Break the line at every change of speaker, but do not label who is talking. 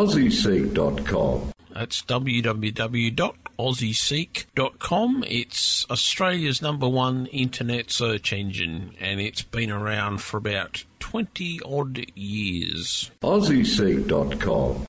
AussieSeek.com.
That's www.aussieseek.com. It's Australia's #1 internet search engine, and it's been around for about 20-odd years.
AussieSeek.com.